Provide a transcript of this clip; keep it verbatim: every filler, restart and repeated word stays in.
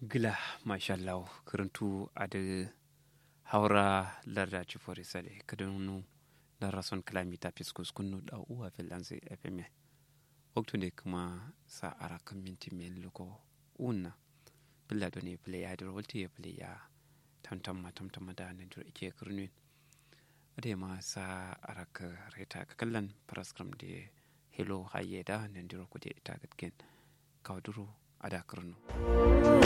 gila mashallah kuruntu ade haura larda chifori sale kadunu da rason kalamita fiskus kunu da uwa filansi fm waktu ne kuma sa arakan minti men loko una billa doni play ya dro wolti ya play ya tantam ma tantam ma da ne dro ike kurnu ade ma sa araka reta kallan paraskram de hello hayeda ne dro ko de ita gatken kawduro ada kurnu